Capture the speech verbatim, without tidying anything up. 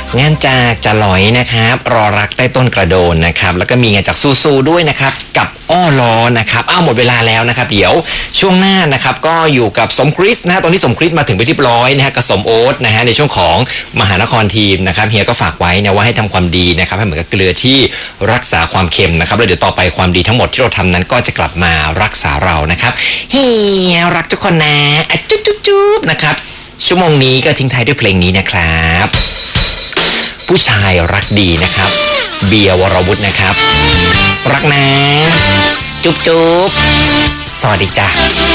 งานจากจะลอยนะครับรอรักใต้ต้นกระโดนนะครับแล้วก็มีงานจากซูซูด้วยนะครับกับอ้อล้อนะครับอ้าวหมดเวลาแล้วนะครับเดี๋ยวช่วงหน้านะครับก็อยู่กับสมคริสนะฮะตอนนี้สมคริสมาถึงไปที่ร้อยนะฮะกับสมโอ๊ตนะฮะในช่วงของมหานครทีมนะครับเฮียก็ฝากไว้นะว่าให้ทำความดีนะครับให้เหมือนกับเกลือที่รักษาความเค็มนะครับแล้วเดี๋ยวต่อไปความดีทั้งหมดที่เราทำนั้นก็จะกลับมารักษาเรานะครับเฮียรักทุกคนนะอะจุ๊บจุ๊บจุ๊บนะครับชั่วโมงนี้ก็ทิ้งท้ายด้วยเพลงนี้นะครับผู้ชายรักดีนะครับเบียร์วรวุฒินะครับรักนะจุ๊บจุ๊บสวัสดีจ้ะ